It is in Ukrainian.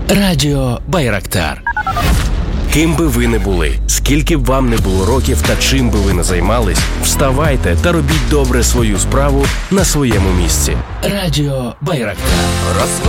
Радіо Байрактар. Ким би ви не були, скільки б вам не було років та чим би ви не займались, вставайте та робіть добре свою справу на своєму місці. Радіо Байрактар.